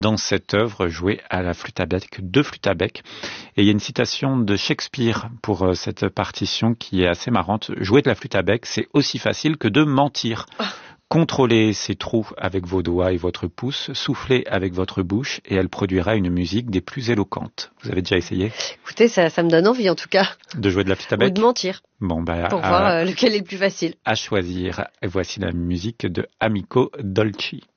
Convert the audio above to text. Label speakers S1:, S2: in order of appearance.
S1: dans cette œuvre jouée à la flûte à bec, deux flûtes à bec. Et il y a une citation de Shakespeare pour cette partition qui est assez marrante. Jouer de la flûte à bec, c'est aussi facile que de mentir. Contrôlez ces trous avec vos doigts et votre pouce, soufflez avec votre bouche et elle produira une musique des plus éloquentes. Vous avez déjà essayé?
S2: Écoutez, ça me donne envie en tout cas.
S1: De jouer de la flûte à bec?
S2: Ou de mentir.
S1: Bon,
S2: pour voir lequel est le plus facile.
S1: À choisir. Et voici la musique de Amico Dolci.